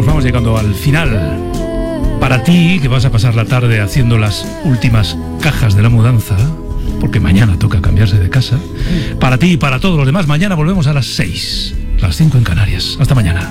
vamos llegando al final. Para ti, que vas a pasar la tarde haciendo las últimas cajas de la mudanza, porque mañana toca cambiarse de casa. Para ti y para todos los demás, mañana volvemos a las 6, las 5 en Canarias. Hasta mañana.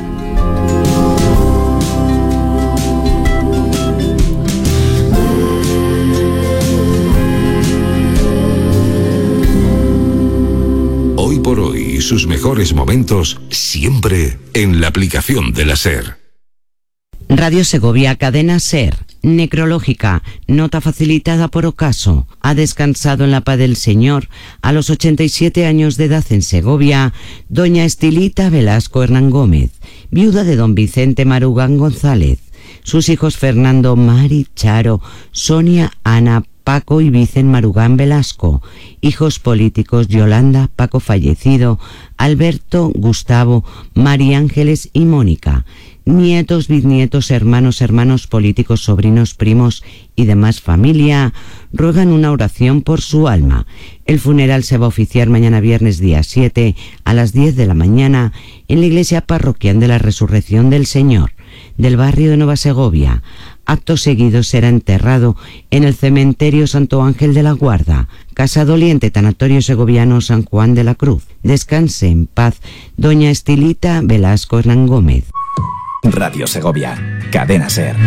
Hoy por hoy, sus mejores momentos siempre en la aplicación de la SER. Radio Segovia, cadena SER, necrológica, nota facilitada por ocaso. Ha descansado en la paz del Señor, a los 87 años de edad en Segovia, doña Estilita Velasco Hernán Gómez, viuda de don Vicente Marugán González. Sus hijos Fernando, Mari, Charo, Sonia, Ana, Paco y Vicen Marugán Velasco. Hijos políticos Yolanda, Paco fallecido, Alberto, Gustavo, María Ángeles y Mónica. Nietos, bisnietos, hermanos políticos, sobrinos, primos y demás familia ruegan una oración por su alma. El funeral se va a oficiar mañana viernes día 7 a las 10 de la mañana en la iglesia parroquial de la Resurrección del Señor del barrio de Nueva Segovia. Acto seguido será enterrado en el cementerio Santo Ángel de la Guarda, Casa Doliente, Tanatorio Segoviano San Juan de la Cruz. Descanse en paz, doña Estilita Velasco Hernán Gómez. Radio Segovia, cadena SER.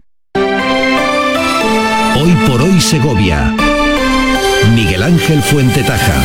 Hoy por hoy Segovia. Miguel Ángel Fuentetaja.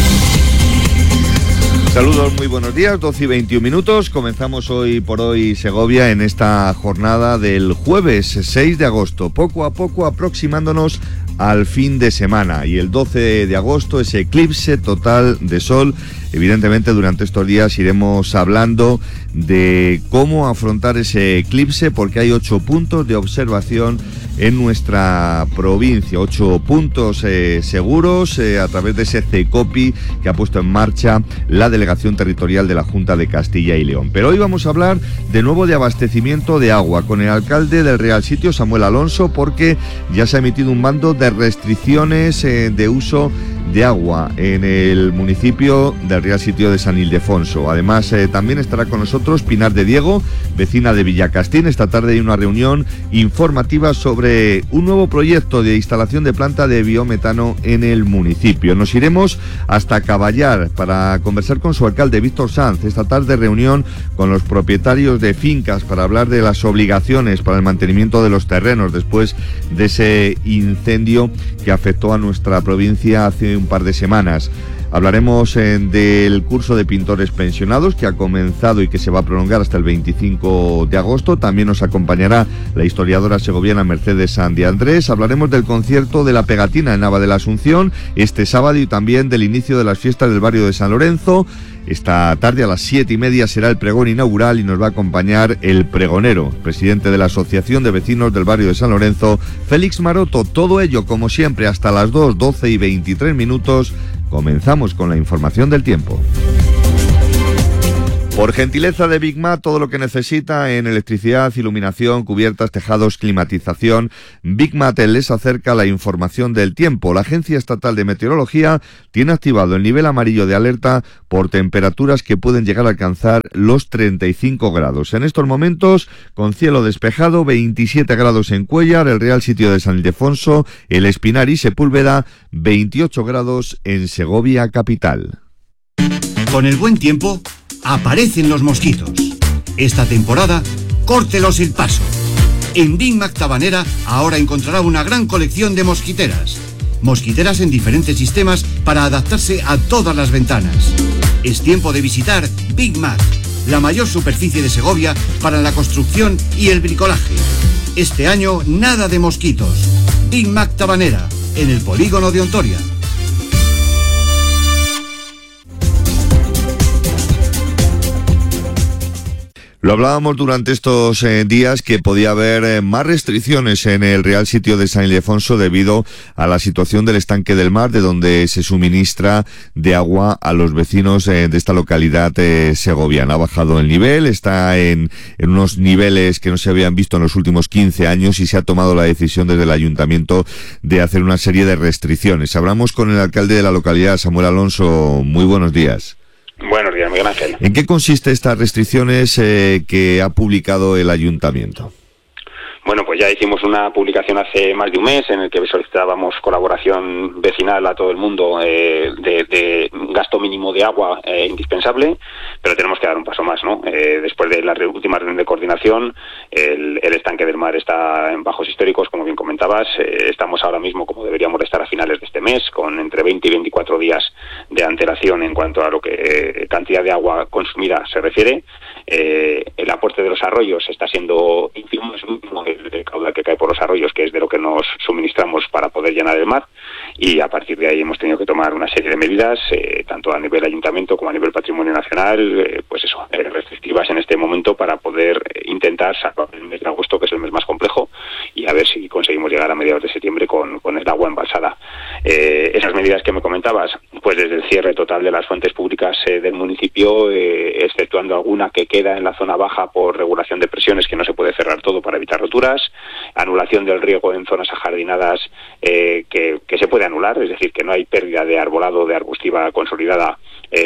Saludos, muy buenos días, 12 y 21 minutos. Comenzamos hoy por hoy Segovia en esta jornada del jueves 6 de agosto, poco a poco aproximándonos al fin de semana. Y el 12 de agosto, ese eclipse total de sol. Evidentemente durante estos días iremos hablando de cómo afrontar ese eclipse, porque hay 8 puntos de observación en nuestra provincia, 8 puntos seguros a través de ese CECOPI que ha puesto en marcha la Delegación Territorial de la Junta de Castilla y León. Pero hoy vamos a hablar de nuevo de abastecimiento de agua con el alcalde del Real Sitio, Samuel Alonso, porque ya se ha emitido un mando de restricciones de uso de agua en el municipio del Real Sitio de San Ildefonso. Además, también estará con nosotros Pinar de Diego, vecina de Villacastín. Esta tarde hay una reunión informativa sobre un nuevo proyecto de instalación de planta de biometano en el municipio. Nos iremos hasta Caballar para conversar con su alcalde, Víctor Sanz. Esta tarde reunión con los propietarios de fincas para hablar de las obligaciones para el mantenimiento de los terrenos después de ese incendio que afectó a nuestra provincia hace un par de semanas. Hablaremos del curso de pintores pensionados que ha comenzado y que se va a prolongar hasta el 25 de agosto. También nos acompañará la historiadora segoviana Mercedes San de Andrés. Hablaremos del concierto de la Pegatina en Nava de la Asunción este sábado y también del inicio de las fiestas del barrio de San Lorenzo. Esta tarde a las 7:30 será el pregón inaugural y nos va a acompañar el pregonero, presidente de la Asociación de Vecinos del Barrio de San Lorenzo, Félix Maroto. Todo ello, como siempre, hasta las 2, 12 y 23 minutos. Comenzamos con la información del tiempo. Por gentileza de Bigmat, todo lo que necesita en electricidad, iluminación, cubiertas, tejados, climatización. Bigmat les acerca la información del tiempo. La Agencia Estatal de Meteorología tiene activado el nivel amarillo de alerta por temperaturas que pueden llegar a alcanzar los 35 grados. En estos momentos, con cielo despejado, 27 grados en Cuéllar, el Real Sitio de San Ildefonso, el Espinar y Sepúlveda, 28 grados en Segovia capital. Con el buen tiempo aparecen los mosquitos. Esta temporada, córtelos el paso. En Big Mac Tabanera ahora encontrará una gran colección de mosquiteras. Mosquiteras en diferentes sistemas para adaptarse a todas las ventanas. Es tiempo de visitar Big Mac, la mayor superficie de Segovia para la construcción y el bricolaje. Este año nada de mosquitos. Big Mac Tabanera, en el polígono de Ontoria. Lo hablábamos durante estos días que podía haber más restricciones en el Real Sitio de San Ildefonso debido a la situación del estanque del mar, de donde se suministra de agua a los vecinos de esta localidad segoviana. Ha bajado el nivel, está en unos niveles que no se habían visto en los últimos 15 años y se ha tomado la decisión desde el ayuntamiento de hacer una serie de restricciones. Hablamos con el alcalde de la localidad, Samuel Alonso. Muy buenos días. Buenos días, Miguel Ángel. ¿En qué consiste estas restricciones que ha publicado el Ayuntamiento? Bueno, pues ya hicimos una publicación hace más de un mes en el que solicitábamos colaboración vecinal a todo el mundo de gasto mínimo de agua indispensable, pero tenemos que dar un paso más, ¿no? Después de la última reunión de coordinación, el estanque del mar está en bajos históricos, como bien comentabas. Estamos ahora mismo, como deberíamos estar a finales de este mes, con entre 20 y 24 días de antelación en cuanto a lo que cantidad de agua consumida se refiere. El aporte de los arroyos está siendo ínfimo, es último el caudal que cae por los arroyos, que es de lo que nos suministramos para poder llenar el mar, y a partir de ahí hemos tenido que tomar una serie de medidas, tanto a nivel ayuntamiento como a nivel patrimonio nacional, restrictivas en este momento para poder intentar salvar el mes de agosto, que es el mes más complejo, y a ver si conseguimos llegar a mediados de septiembre con el agua embalsada. Esas medidas que me comentabas, pues desde el cierre total de las fuentes públicas del municipio, exceptuando alguna que queda en la zona baja por regulación de presiones, que no se puede cerrar todo para evitar roturas, anulación del riego en zonas ajardinadas que se puede anular, es decir, que no hay pérdida de arbolado, de arbustiva consolidada,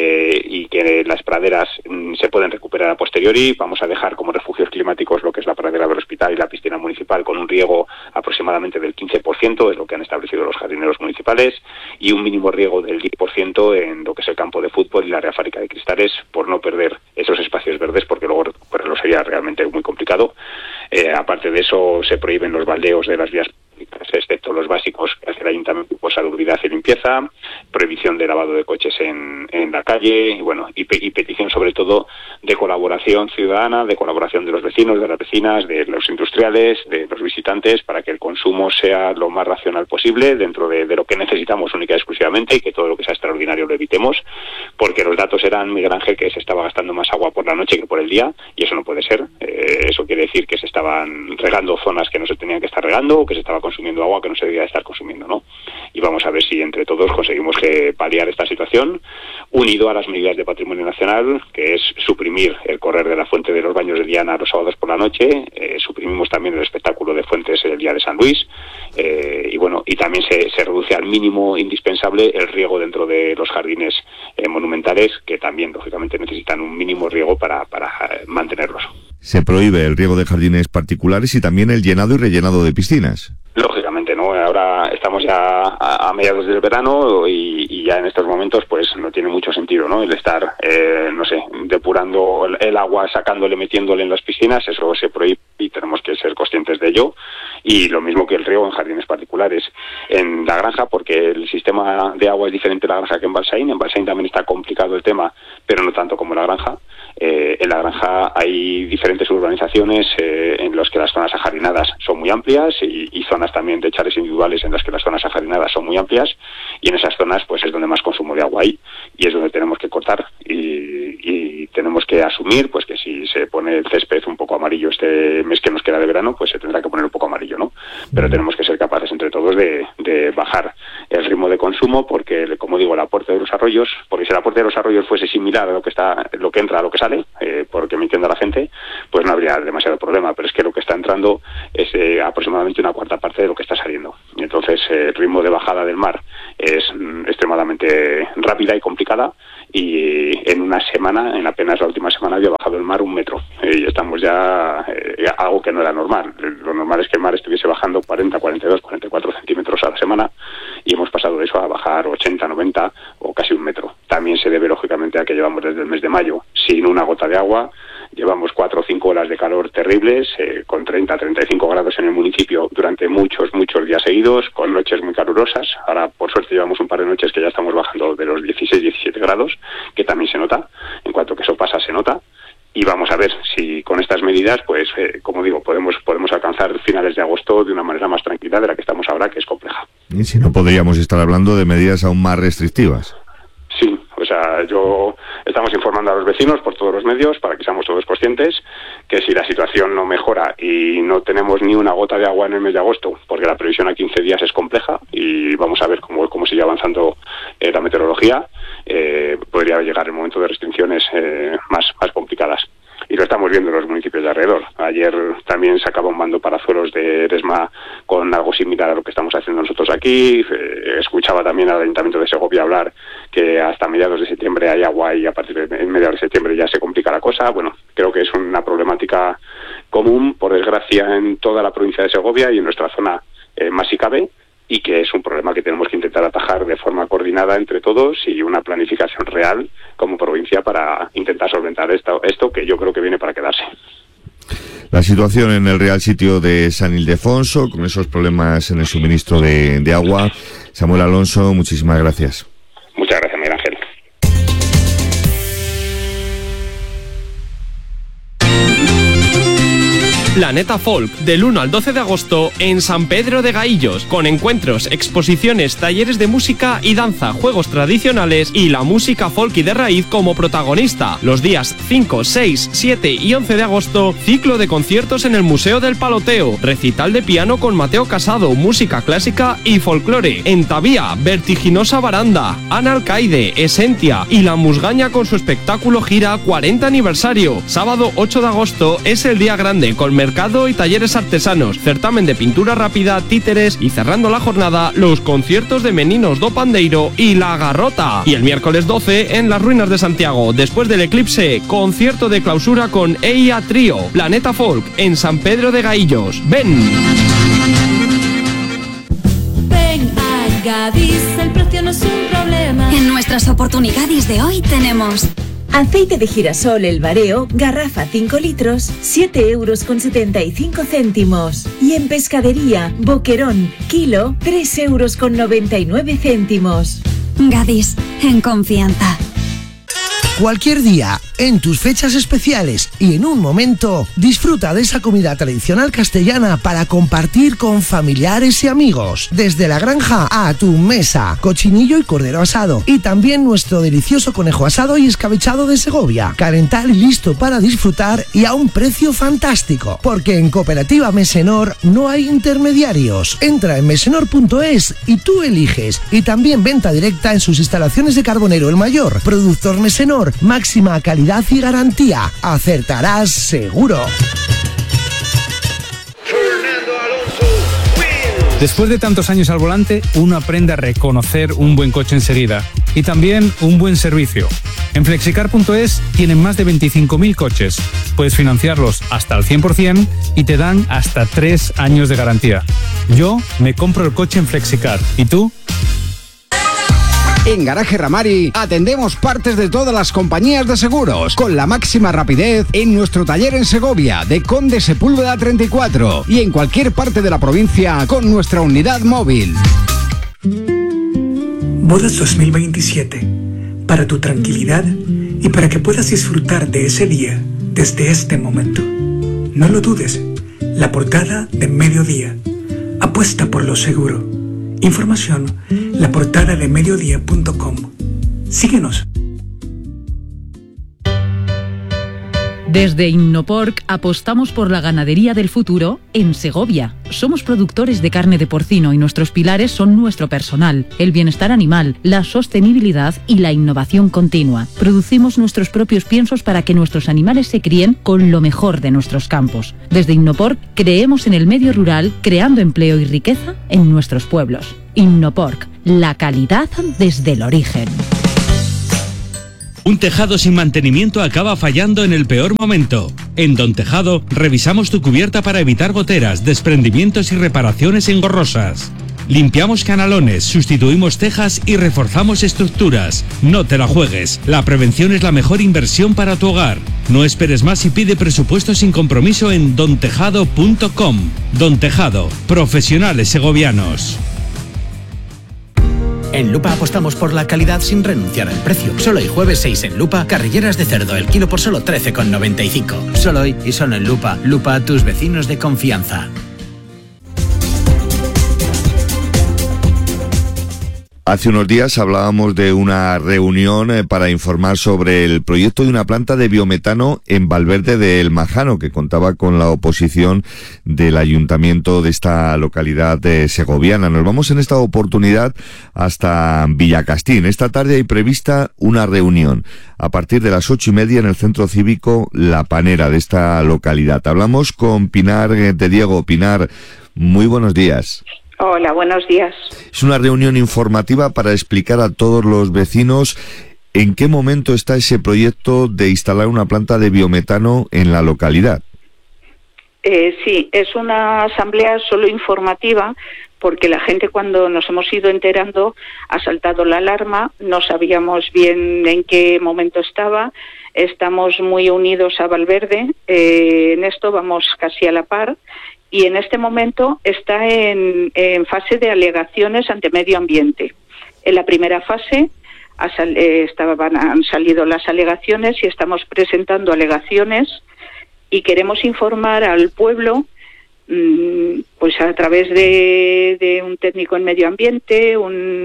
y que las praderas se pueden recuperar a posteriori. Vamos a dejar como refugios climáticos lo que es la pradera del hospital y la piscina municipal, con un riego aproximadamente del 15%, es lo que han establecido los jardineros municipales, y un mínimo riego del 10% en lo que es el campo de fútbol y la área fábrica de cristales, por no perder esos espacios verdes, porque luego recuperarlos sería realmente muy complicado. Aparte de eso, se prohíben los baldeos de las vías públicas, excepto los básicos que hace el ayuntamiento por salubridad y limpieza, prohibición de lavado de coches en la calle, y petición sobre todo de colaboración ciudadana, de colaboración de los vecinos, de las vecinas, de los industriales, de los visitantes, para que el consumo sea lo más racional posible dentro de lo que necesitamos única y exclusivamente, y que todo lo que sea extraordinario lo evitemos, porque los datos eran, Miguel Ángel, que se estaba gastando más agua por la noche que por el día, y eso no puede ser. Eso quiere decir que se estaban regando zonas que no se tenían que estar regando, o que se estaba consumiendo agua que no se debía estar consumiendo, ¿no? Y vamos a ver si entre todos conseguimos paliar esta situación, unido a las medidas de patrimonio nacional, que es suprimir el correr de la fuente de los baños de Diana los sábados por la noche. Suprimimos también el espectáculo de fuentes el día de San Luis, y también se reduce al mínimo indispensable el riego dentro de los jardines monumentales, que también lógicamente necesitan un mínimo riego para mantenerlos. Se prohíbe el riego de jardines particulares y también el llenado y rellenado de piscinas. Lógicamente, ¿no? Ahora estamos ya a mediados del verano y ya en estos momentos pues no tiene mucho sentido, ¿no? El estar, depurando el agua, sacándole, metiéndole en las piscinas. Eso se prohíbe y tenemos que ser conscientes de ello. Y lo mismo que el riego en jardines particulares. En la granja, porque el sistema de agua es diferente en la granja que en Balsaín. En Balsaín también está complicado el tema, pero no tanto como en la granja. En la granja hay diferentes urbanizaciones en las que las zonas ajardinadas son muy amplias y zonas también de chares individuales en las que las zonas ajardinadas son muy amplias, y en esas zonas pues es donde más consumo de agua hay y es donde tenemos que cortar y tenemos que asumir pues que si se pone el césped un poco amarillo este mes que nos queda de verano, pues se tendrá que poner un poco amarillo, ¿no? Pero tenemos que ser capaces entre todos de bajar el ritmo de consumo, porque, como digo, el aporte de los arroyos, porque si el aporte de los arroyos fuese similar a lo que entra a lo que sale, porque me entienda la gente, pues no habría demasiado problema, pero es que lo que está entrando es aproximadamente una cuarta parte de lo que está saliendo. Y entonces el ritmo de bajada del mar es extremadamente rápida y complicada, y en una semana, en apenas la última semana, había bajado el mar 1 metro, y estamos ya algo que no era normal. Lo normal es que el mar estuviese bajando 40, 42, 44 centímetros a la semana, y hemos pasado de eso a bajar 80, 90 o casi 1 metro. También se debe lógicamente a que llevamos desde el mes de mayo sin una gota de agua, llevamos 4 o 5 horas de calor terribles, con 30, 35 grados en el municipio durante muchos días seguidos, con noches muy calurosas. Ahora, por suerte, llevamos un par de noches que ya estamos bajando de los 16, 17 grados, que también se nota. En cuanto que eso pasa, se nota. Y vamos a ver si con estas medidas, pues, como digo, podemos alcanzar finales de agosto de una manera más tranquila de la que estamos ahora, que es compleja. ¿Y si no podríamos estar hablando de medidas aún más restrictivas? Sí, estamos informando a los vecinos por todos los medios para que seamos todos conscientes que si la situación no mejora y no tenemos ni una gota de agua en el mes de agosto, porque la previsión a 15 días es compleja y vamos a ver cómo sigue avanzando la meteorología, podría llegar el momento de restricciones más complicadas. Y lo estamos viendo en los municipios de alrededor. Ayer también se acaba un mando para Zuelos de Eresma con algo similar a lo que estamos haciendo nosotros aquí. Escuchaba también al Ayuntamiento de Segovia hablar que hasta mediados de septiembre hay agua y a partir de mediados de septiembre ya se complica la cosa. Bueno, creo que es una problemática común, por desgracia, en toda la provincia de Segovia y en nuestra zona más si cabe, y que es un problema que tenemos que intentar atajar de forma coordinada entre todos y una planificación real como provincia para intentar solventar esto que yo creo que viene para quedarse. La situación en el Real Sitio de San Ildefonso, con esos problemas en el suministro de agua. Samuel Alonso, muchísimas gracias. Muchas gracias, Miguel Ángel. Planeta Folk, del 1 al 12 de agosto en San Pedro de Gaillos, con encuentros, exposiciones, talleres de música y danza, juegos tradicionales y la música folk y de raíz como protagonista. Los días 5, 6, 7 y 11 de agosto, ciclo de conciertos en el Museo del Paloteo, recital de piano con Mateo Casado, música clásica y folclore, Entavía, Vertiginosa Baranda, Ana Alcaide, Esentia y La Musgaña con su espectáculo gira 40 aniversario. Sábado 8 de agosto es el día grande con mercado y talleres artesanos, certamen de pintura rápida, títeres y cerrando la jornada, los conciertos de Meninos do Pandeiro y La Garrota. Y el miércoles 12 en las Ruinas de Santiago, después del eclipse, concierto de clausura con EIA Trío, Planeta Folk en San Pedro de Gaillos. ¡Ven! Ven a Gadis, el precio no es un problema. En nuestras oportunidades de hoy tenemos aceite de girasol El Bareo, garrafa 5 litros, 7,75 €. Y en pescadería, boquerón, kilo, 3,99 €. Gadis, en confianza. Cualquier día, en tus fechas especiales y en un momento, disfruta de esa comida tradicional castellana para compartir con familiares y amigos. Desde la granja a tu mesa, cochinillo y cordero asado. Y también nuestro delicioso conejo asado y escabechado de Segovia. Calentar y listo para disfrutar y a un precio fantástico. Porque en Cooperativa Mesenor no hay intermediarios. Entra en mesenor.es y tú eliges. Y también venta directa en sus instalaciones de Carbonero el Mayor. Productor Mesenor. Máxima calidad y garantía. Acertarás seguro. Después de tantos años al volante, uno aprende a reconocer un buen coche enseguida y también un buen servicio. En Flexicar.es tienen más de 25.000 coches. Puedes financiarlos hasta el 100% y te dan hasta 3 años de garantía. Yo me compro el coche en Flexicar. ¿Y tú? En Garaje Ramari atendemos partes de todas las compañías de seguros con la máxima rapidez en nuestro taller en Segovia de Conde Sepúlveda 34 y en cualquier parte de la provincia con nuestra unidad móvil. Bodas 2027, para tu tranquilidad y para que puedas disfrutar de ese día desde este momento. No lo dudes, la portada de Mediodía. Apuesta por lo seguro. Información, laportadadeMediodía.com. Síguenos. Desde Innoporc apostamos por la ganadería del futuro en Segovia. Somos productores de carne de porcino y nuestros pilares son nuestro personal, el bienestar animal, la sostenibilidad y la innovación continua. Producimos nuestros propios piensos para que nuestros animales se críen con lo mejor de nuestros campos. Desde Innoporc creemos en el medio rural, creando empleo y riqueza en nuestros pueblos. Innoporc, la calidad desde el origen. Un tejado sin mantenimiento acaba fallando en el peor momento. En Don Tejado revisamos tu cubierta para evitar goteras, desprendimientos y reparaciones engorrosas. Limpiamos canalones, sustituimos tejas y reforzamos estructuras. No te la juegues. La prevención es la mejor inversión para tu hogar. No esperes más y pide presupuesto sin compromiso en dontejado.com. Don Tejado, profesionales segovianos. En Lupa apostamos por la calidad sin renunciar al precio. Solo hoy jueves 6 en Lupa, carrilleras de cerdo el kilo por solo 13,95. Solo hoy y solo en Lupa. Lupa, tus vecinos de confianza. Hace unos días hablábamos de una reunión para informar sobre el proyecto de una planta de biometano en Valverde del Majano, que contaba con la oposición del ayuntamiento de esta localidad segoviana. Nos vamos en esta oportunidad hasta Villacastín. Esta tarde hay prevista una reunión a partir de las 8:30 en el centro cívico La Panera de esta localidad. Hablamos con Pinar de Diego. Pinar, muy buenos días. Hola, buenos días. Es una reunión informativa para explicar a todos los vecinos en qué momento está ese proyecto de instalar una planta de biometano en la localidad. Sí, es una asamblea solo informativa porque la gente, cuando nos hemos ido enterando, ha saltado la alarma, no sabíamos bien en qué momento estaba. Estamos muy unidos a Valverde, en esto vamos casi a la par, y en este momento está en fase de alegaciones ante medio ambiente. En la primera fase han salido las alegaciones y estamos presentando alegaciones y queremos informar al pueblo, pues a través de un técnico en medio ambiente,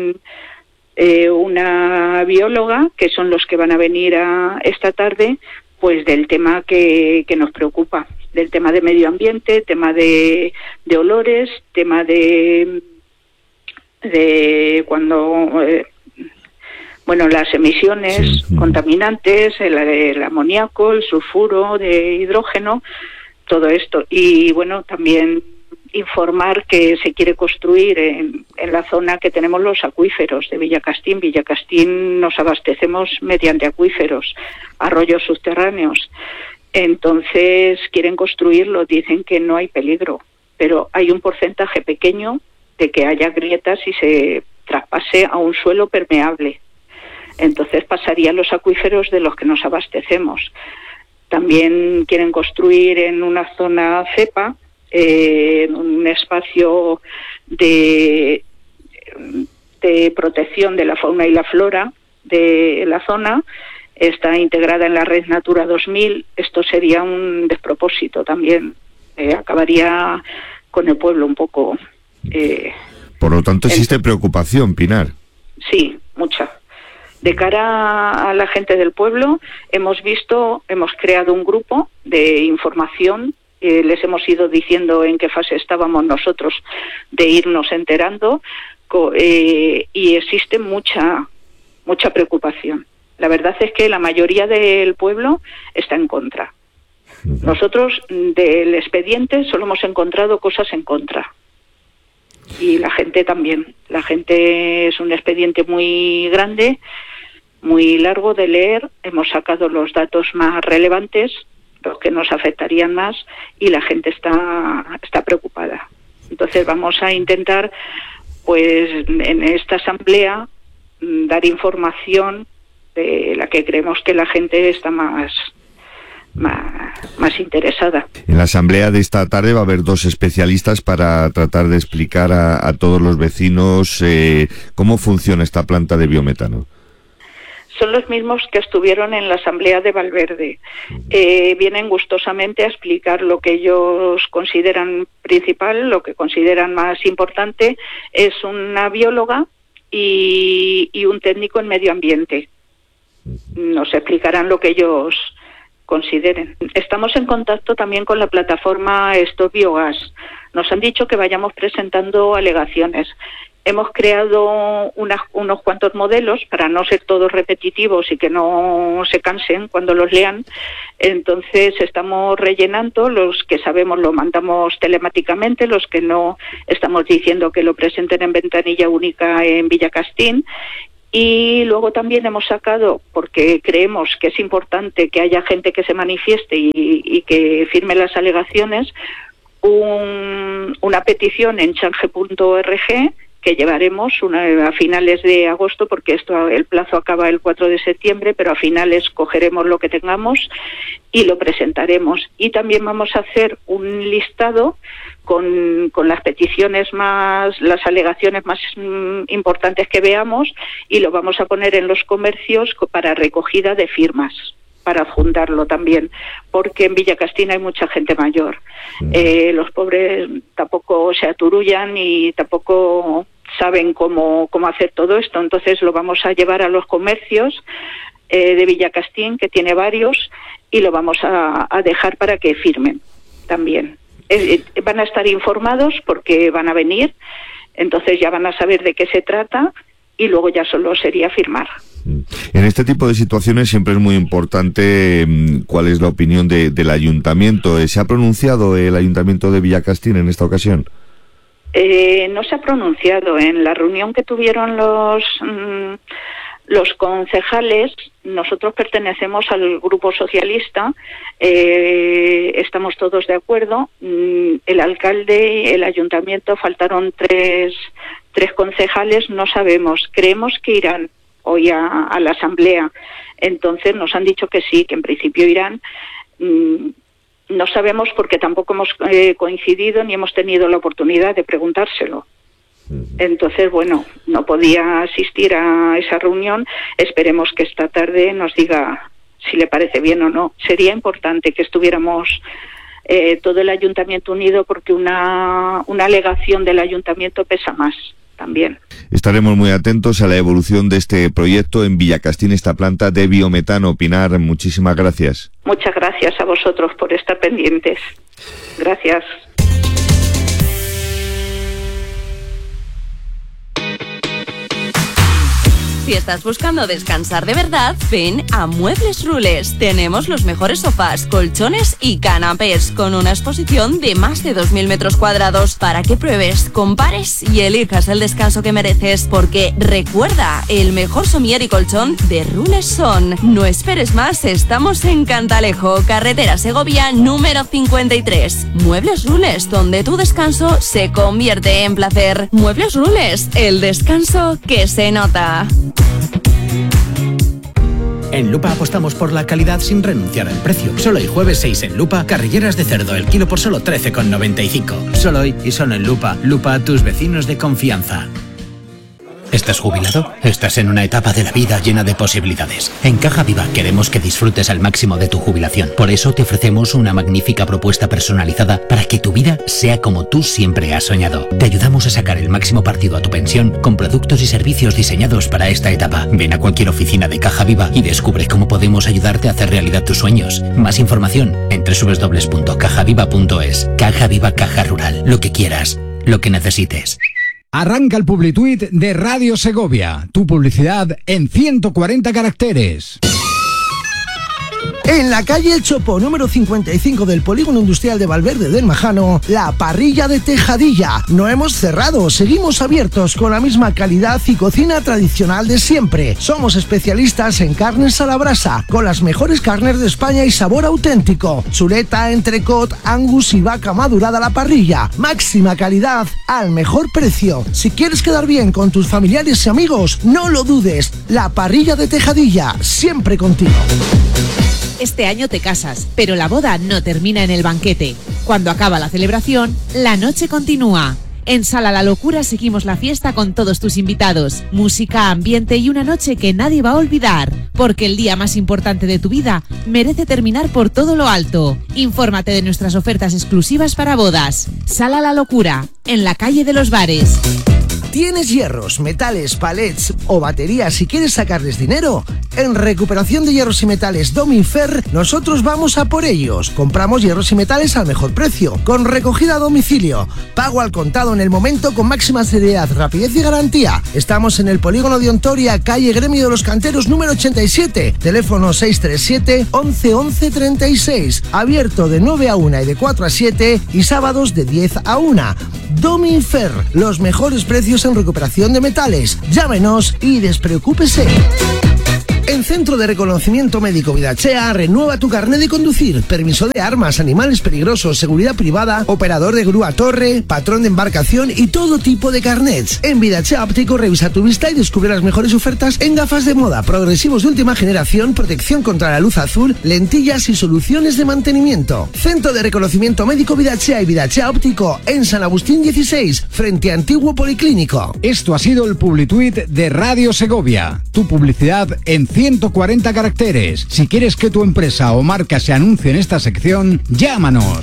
una bióloga, que son los que van a venir esta tarde, pues del tema que nos preocupa, del tema de medio ambiente, tema de olores, tema de cuando las emisiones contaminantes, el amoníaco, el sulfuro de hidrógeno, todo esto. Y bueno, también informar que se quiere construir en la zona que tenemos los acuíferos de Villacastín. Villacastín nos abastecemos mediante acuíferos, arroyos subterráneos. Entonces quieren construirlo, dicen que no hay peligro, pero hay un porcentaje pequeño de que haya grietas y se traspase a un suelo permeable. Entonces pasaría a los acuíferos de los que nos abastecemos. También quieren construir en una zona cepa, un espacio de protección de la fauna y la flora de la zona. Está integrada en la red Natura 2000. Esto sería un despropósito también. Acabaría con el pueblo un poco. Por lo tanto, existe preocupación, Pinar. Sí, mucha. De cara a la gente del pueblo, hemos creado un grupo de información, les hemos ido diciendo en qué fase estábamos nosotros de irnos enterando, y existe mucha preocupación. La verdad es que la mayoría del pueblo está en contra. Nosotros del expediente solo hemos encontrado cosas en contra. Y la gente también. La gente es un expediente muy grande, muy largo de leer. Hemos sacado los datos más relevantes, los que nos afectarían más, y la gente está preocupada. Entonces vamos a intentar, pues en esta asamblea, dar información de la que creemos que la gente está más interesada. En la asamblea de esta tarde va a haber dos especialistas para tratar de explicar a todos los vecinos cómo funciona esta planta de biometano. Son los mismos que estuvieron en la asamblea de Valverde. Vienen gustosamente a explicar lo que ellos consideran principal, lo que consideran más importante. Es una bióloga y un técnico en medio ambiente. Nos explicarán lo que ellos consideren. Estamos en contacto también con la plataforma Stop Biogas. Nos han dicho que vayamos presentando alegaciones. Hemos creado unos cuantos modelos para no ser todos repetitivos y que no se cansen cuando los lean. Entonces estamos rellenando, los que sabemos lo mandamos telemáticamente, los que no estamos diciendo que lo presenten en ventanilla única en Villacastín. Y luego también hemos sacado, porque creemos que es importante que haya gente que se manifieste y que firme las alegaciones, una petición en change.org que llevaremos a finales de agosto, porque el plazo acaba el 4 de septiembre, pero a finales cogeremos lo que tengamos y lo presentaremos. Y también vamos a hacer un listado con las peticiones las alegaciones más importantes que veamos, y lo vamos a poner en los comercios para recogida de firmas, para adjuntarlo también, porque en Villacastín hay mucha gente mayor. Los pobres tampoco se aturullan y tampoco saben cómo hacer todo esto. Entonces lo vamos a llevar a los comercios de Villacastín, que tiene varios, y lo vamos a dejar para que firmen también. Van a estar informados porque van a venir, entonces ya van a saber de qué se trata, y luego ya solo sería firmar. En este tipo de situaciones siempre es muy importante cuál es la opinión del ayuntamiento. ¿Se ha pronunciado el ayuntamiento de Villacastín en esta ocasión? No se ha pronunciado. En la reunión que tuvieron los concejales, nosotros pertenecemos al grupo socialista, estamos todos de acuerdo. El alcalde y el ayuntamiento, faltaron tres concejales, no sabemos. Creemos que irán hoy a la asamblea. Entonces nos han dicho que sí, que en principio irán. No sabemos porque tampoco hemos coincidido ni hemos tenido la oportunidad de preguntárselo. Entonces, bueno, no podía asistir a esa reunión. Esperemos que esta tarde nos diga si le parece bien o no. Sería importante que estuviéramos todo el ayuntamiento unido, porque una alegación del ayuntamiento pesa más también. Estaremos muy atentos a la evolución de este proyecto en Villacastín, esta planta de biometano. Pinar, muchísimas gracias. Muchas gracias a vosotros por estar pendientes. Gracias. Si estás buscando descansar de verdad, ven a Muebles Rules. Tenemos los mejores sofás, colchones y canapés, con una exposición de más de 2.000 metros cuadrados para que pruebes, compares y elijas el descanso que mereces. Porque recuerda, el mejor somier y colchón de Rules son. No esperes más, estamos en Cantalejo, carretera Segovia número 53. Muebles Rules, donde tu descanso se convierte en placer. Muebles Rules, el descanso que se nota. En Lupa apostamos por la calidad sin renunciar al precio. Solo hoy jueves 6 en Lupa, carrilleras de cerdo el kilo por solo 13,95. Solo hoy y solo en Lupa. Lupa, tus vecinos de confianza. ¿Estás jubilado? Estás en una etapa de la vida llena de posibilidades. En Caja Viva queremos que disfrutes al máximo de tu jubilación. Por eso te ofrecemos una magnífica propuesta personalizada para que tu vida sea como tú siempre has soñado. Te ayudamos a sacar el máximo partido a tu pensión con productos y servicios diseñados para esta etapa. Ven a cualquier oficina de Caja Viva y descubre cómo podemos ayudarte a hacer realidad tus sueños. Más información en www.cajaviva.es. Caja Viva, Caja Rural. Lo que quieras, lo que necesites. Arranca el Publituit de Radio Segovia. Tu publicidad en 140 caracteres. En la calle El Chopo, número 55 del Polígono Industrial de Valverde del Majano, la parrilla de Tejadilla. No hemos cerrado, seguimos abiertos con la misma calidad y cocina tradicional de siempre. Somos especialistas en carnes a la brasa, con las mejores carnes de España y sabor auténtico. Chuleta, entrecot, angus y vaca madurada a la parrilla. Máxima calidad al mejor precio. Si quieres quedar bien con tus familiares y amigos, no lo dudes. La parrilla de Tejadilla, siempre contigo. Este año te casas, pero la boda no termina en el banquete. Cuando acaba la celebración, la noche continúa. En Sala La Locura seguimos la fiesta con todos tus invitados. Música, ambiente y una noche que nadie va a olvidar. Porque el día más importante de tu vida merece terminar por todo lo alto. Infórmate de nuestras ofertas exclusivas para bodas. Sala La Locura, en la calle de los Bares. ¿Tienes hierros, metales, palets o baterías y quieres sacarles dinero? En Recuperación de Hierros y Metales Dominfer, nosotros vamos a por ellos. Compramos hierros y metales al mejor precio, con recogida a domicilio, pago al contado en el momento con máxima seriedad, rapidez y garantía. Estamos en el Polígono de Ontoria, calle Gremio de los Canteros número 87, teléfono 637 11 11 36, abierto de 9 a 1 y de 4 a 7 y sábados de 10 a 1. Dominfer, los mejores precios en recuperación de metales. Llámenos y despreocúpese. En Centro de Reconocimiento Médico Vidachea, renueva tu carnet de conducir, permiso de armas, animales peligrosos, seguridad privada, operador de grúa torre, patrón de embarcación y todo tipo de carnets. En Vidachea Óptico revisa tu vista y descubre las mejores ofertas en gafas de moda, progresivos de última generación, protección contra la luz azul, lentillas y soluciones de mantenimiento. Centro de Reconocimiento Médico Vidachea y Vidachea Óptico en San Agustín 16, frente a Antiguo Policlínico. Esto ha sido el Publituit de Radio Segovia. Tu publicidad en 140 caracteres. Si quieres que tu empresa o marca se anuncie en esta sección, llámanos.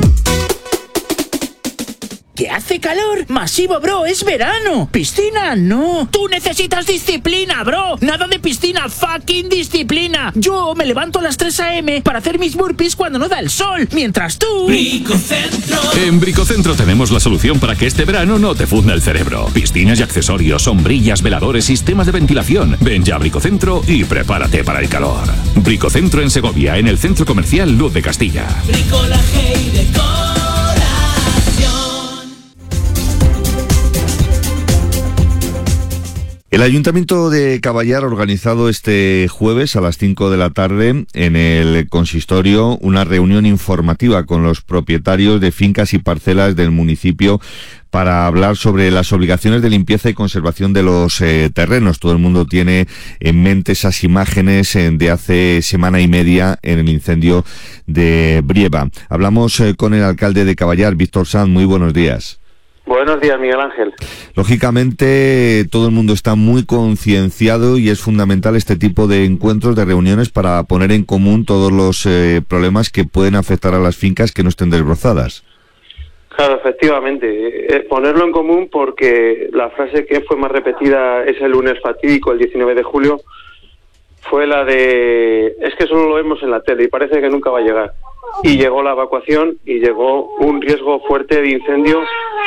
¿Que hace calor? Masivo, bro, es verano. Piscina, no. Tú necesitas disciplina, bro. Nada de piscina, fucking disciplina. Yo me levanto a las 3 a.m. para hacer mis burpees cuando no da el sol, mientras tú... Bricocentro. En Bricocentro tenemos la solución para que este verano no te funda el cerebro. Piscinas y accesorios, sombrillas, veladores, sistemas de ventilación. Ven ya a Bricocentro y prepárate para el calor. Bricocentro en Segovia, en el Centro Comercial Luz de Castilla. Bricolaje y decor. El Ayuntamiento de Caballar ha organizado este jueves a las 5 de la tarde en el consistorio una reunión informativa con los propietarios de fincas y parcelas del municipio para hablar sobre las obligaciones de limpieza y conservación de los terrenos. Todo el mundo tiene en mente esas imágenes de hace semana y media en el incendio de Brieva. Hablamos con el alcalde de Caballar, Víctor Sanz. Muy buenos días. Buenos días, Miguel Ángel. Lógicamente, todo el mundo está muy concienciado y es fundamental este tipo de encuentros, de reuniones, para poner en común todos los problemas que pueden afectar a las fincas que no estén desbrozadas. Claro, efectivamente. Ponerlo en común porque la frase que fue más repetida ese lunes fatídico, el 19 de julio, fue la de: es que solo lo vemos en la tele y parece que nunca va a llegar. Y llegó la evacuación y llegó un riesgo fuerte de incendio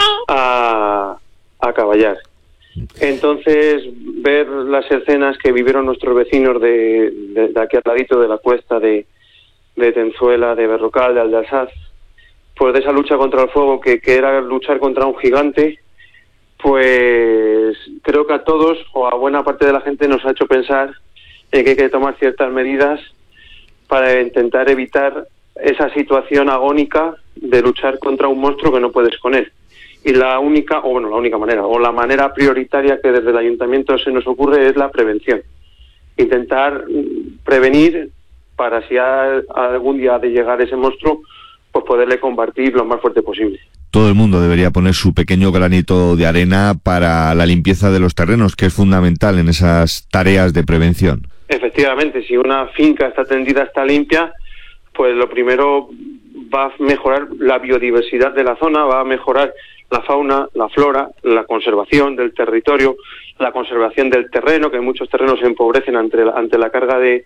a Caballar. Entonces, ver las escenas que vivieron nuestros vecinos de aquí al ladito de la cuesta de Tenzuela, de Berrocal, de Aldasaz, pues de esa lucha contra el fuego que era luchar contra un gigante, pues creo que a todos o a buena parte de la gente nos ha hecho pensar en que hay que tomar ciertas medidas para intentar evitar esa situación agónica de luchar contra un monstruo que no puedes con él. Y la única manera, o la manera prioritaria que desde el ayuntamiento se nos ocurre es la prevención. Intentar prevenir para si algún día ha de llegar ese monstruo, pues poderle combatir lo más fuerte posible. Todo el mundo debería poner su pequeño granito de arena para la limpieza de los terrenos, que es fundamental en esas tareas de prevención. Efectivamente, si una finca está tendida, está limpia, pues lo primero va a mejorar la biodiversidad de la zona, va a mejorar la fauna, la flora, la conservación del territorio, la conservación del terreno, que muchos terrenos se empobrecen ante la carga de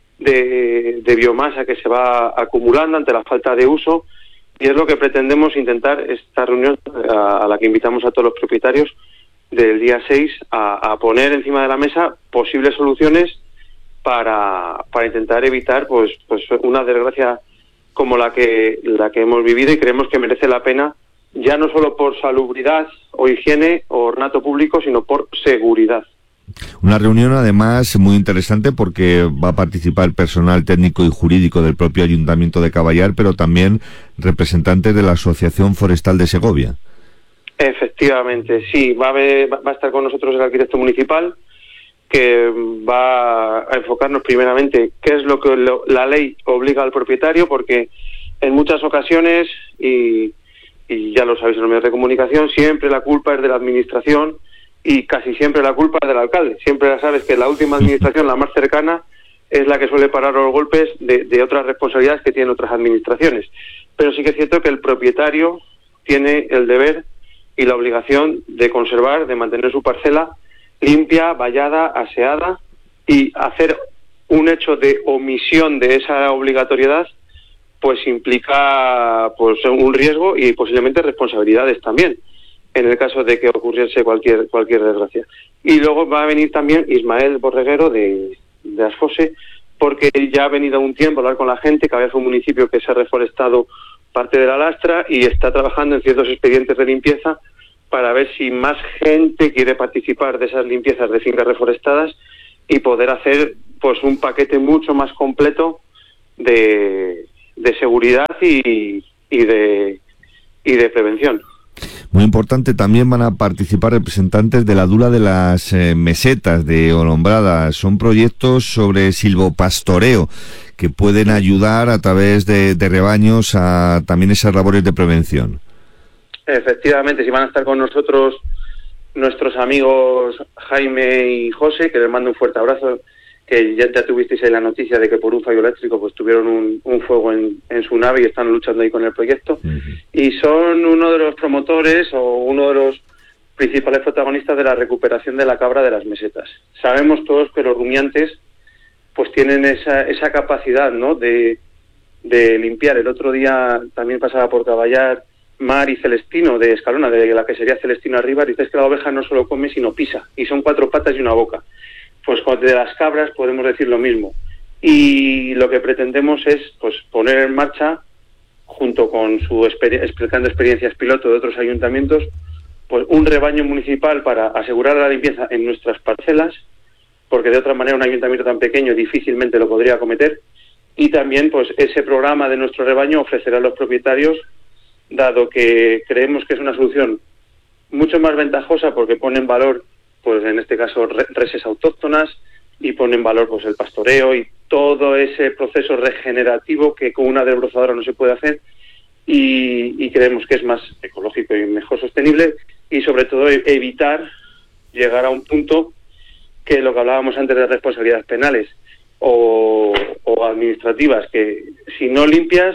biomasa que se va acumulando, ante la falta de uso, y es lo que pretendemos intentar esta reunión a la que invitamos a todos los propietarios del día 6 a poner encima de la mesa posibles soluciones para intentar evitar pues una desgracia como la que hemos vivido, y creemos que merece la pena, ya no solo por salubridad o higiene o ornato público, sino por seguridad. Una reunión además muy interesante porque va a participar el personal técnico y jurídico del propio Ayuntamiento de Caballar, pero también representantes de la Asociación Forestal de Segovia. Efectivamente, sí, va a estar con nosotros el arquitecto municipal, que va a enfocarnos primeramente qué es lo que la ley obliga al propietario, porque en muchas ocasiones, y ya lo sabéis en los medios de comunicación, siempre la culpa es de la administración y casi siempre la culpa es del alcalde. Siempre ya sabes que la última administración, la más cercana, es la que suele parar los golpes de otras responsabilidades que tienen otras administraciones. Pero sí que es cierto que el propietario tiene el deber y la obligación de conservar, de mantener su parcela limpia, vallada, aseada, y hacer un hecho de omisión de esa obligatoriedad pues implica pues un riesgo y posiblemente responsabilidades también, en el caso de que ocurriese cualquier desgracia. Y luego va a venir también Ismael Borreguero de Asfose, porque ya ha venido un tiempo a hablar con la gente, que había un municipio que se ha reforestado parte de la lastra y está trabajando en ciertos expedientes de limpieza para ver si más gente quiere participar de esas limpiezas de fincas reforestadas y poder hacer pues un paquete mucho más completo de seguridad y de prevención. Muy importante, también van a participar representantes de la Dula de las Mesetas de Olombrada. Son proyectos sobre silvopastoreo que pueden ayudar a través de rebaños a también esas labores de prevención. Efectivamente, si van a estar con nosotros nuestros amigos Jaime y José, que les mando un fuerte abrazo, que ya tuvisteis ahí la noticia de que por un fallo eléctrico pues tuvieron un fuego en su nave y están luchando ahí con el proyecto. Y son uno de los promotores o uno de los principales protagonistas de la recuperación de la cabra de las mesetas. Sabemos todos que los rumiantes pues tienen esa capacidad, ¿no?, de limpiar. El otro día también pasaba por Caballar Mar y Celestino de Escalona, de la que sería Celestino arriba, dices que la oveja no solo come sino pisa, y son 4 patas y una boca. Pues de las cabras podemos decir lo mismo. Y lo que pretendemos es pues poner en marcha, junto con su explicando experiencias piloto de otros ayuntamientos, pues un rebaño municipal para asegurar la limpieza en nuestras parcelas, porque de otra manera un ayuntamiento tan pequeño difícilmente lo podría acometer, y también pues ese programa de nuestro rebaño ofrecerá a los propietarios, dado que creemos que es una solución mucho más ventajosa porque pone en valor, pues en este caso, reses autóctonas, y pone en valor pues el pastoreo y todo ese proceso regenerativo que con una desbrozadora no se puede hacer, y creemos que es más ecológico y mejor sostenible, y sobre todo evitar llegar a un punto que lo que hablábamos antes de responsabilidades penales o administrativas, que si no limpias,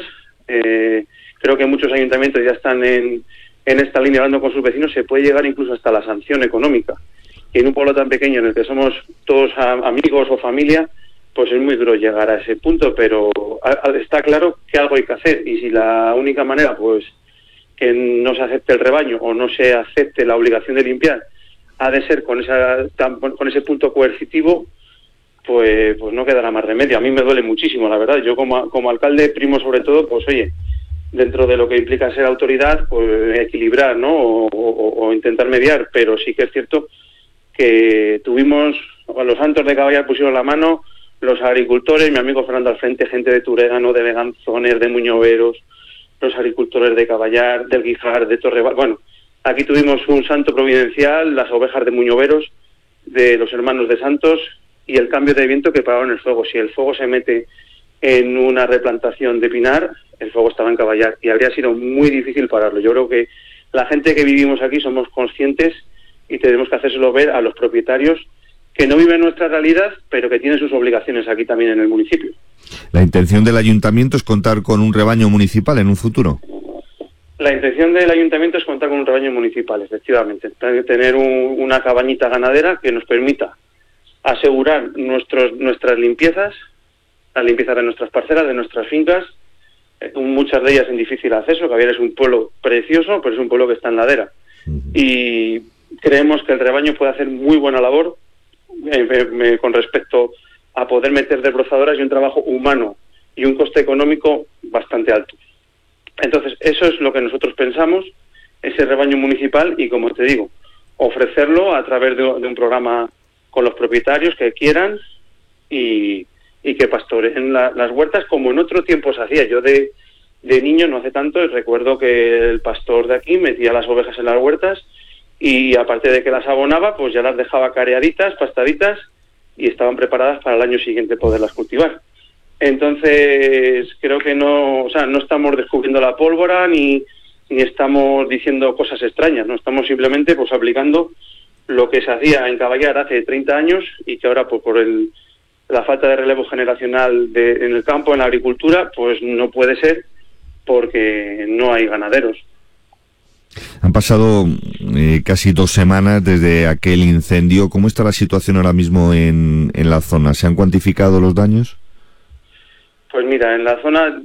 creo que muchos ayuntamientos ya están en esta línea hablando con sus vecinos, se puede llegar incluso hasta la sanción económica. Y en un pueblo tan pequeño en el que somos todos amigos o familia, pues es muy duro llegar a ese punto, pero está claro que algo hay que hacer, y si la única manera, pues, que no se acepte el rebaño o no se acepte la obligación de limpiar, ha de ser con ese punto coercitivo, pues no quedará más remedio. A mí me duele muchísimo, la verdad. Yo como alcalde primo sobre todo, pues oye, dentro de lo que implica ser autoridad, pues equilibrar, ¿no? O intentar mediar, pero sí que es cierto que tuvimos, los santos de Caballar pusieron la mano, los agricultores, mi amigo Fernando al frente, gente de Turégano, de Beganzones, de Muñoveros, los agricultores de Caballar, del Guijar, de Torreval. Bueno, aquí tuvimos un santo providencial, las ovejas de Muñoveros, de los hermanos de Santos, y el cambio de viento que pararon el fuego. Si el fuego se mete en una replantación de pinar, el fuego estaba en Caballar, y habría sido muy difícil pararlo. Yo creo que la gente que vivimos aquí somos conscientes y tenemos que hacérselo ver a los propietarios que no viven nuestra realidad, pero que tienen sus obligaciones aquí también en el municipio. ¿La intención del ayuntamiento es contar con un rebaño municipal en un futuro? La intención del ayuntamiento es contar con un rebaño municipal, efectivamente. Tener una cabañita ganadera que nos permita asegurar nuestras limpiezas, la limpieza de nuestras parcelas, de nuestras fincas, muchas de ellas en difícil acceso. Caballar es un pueblo precioso, pero es un pueblo que está en ladera. Y creemos que el rebaño puede hacer muy buena labor con respecto a poder meter desbrozadoras y un trabajo humano y un coste económico bastante alto. Entonces, eso es lo que nosotros pensamos, ese rebaño municipal, y como te digo, ofrecerlo a través de un programa con los propietarios que quieran y que pastoreen las huertas como en otro tiempo se hacía. Yo de niño, no hace tanto, recuerdo que el pastor de aquí metía las ovejas en las huertas y aparte de que las abonaba, pues ya las dejaba careaditas, pastaditas, y estaban preparadas para el año siguiente poderlas cultivar. Entonces, creo que no estamos descubriendo la pólvora ni estamos diciendo cosas extrañas, no estamos simplemente pues aplicando lo que se hacía en Caballar hace 30 años y que ahora pues, por la falta de relevo generacional en el campo, en la agricultura, pues no puede ser porque no hay ganaderos. Han pasado casi 2 semanas desde aquel incendio. ¿Cómo está la situación ahora mismo en la zona? ¿Se han cuantificado los daños? Pues mira, en la zona,